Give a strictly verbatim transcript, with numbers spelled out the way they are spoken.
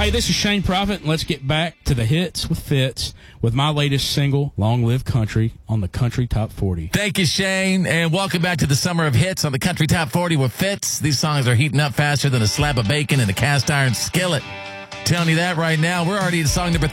Hey, this is Shane Prophet, and let's get back to the hits with Fitz with my latest single, Long Live Country, on the Country Top forty. Thank you, Shane, and welcome back to the Summer of Hits on the Country Top forty with Fitz. These songs are heating up faster than a slab of bacon in a cast iron skillet. Telling you that right now. We're already in song number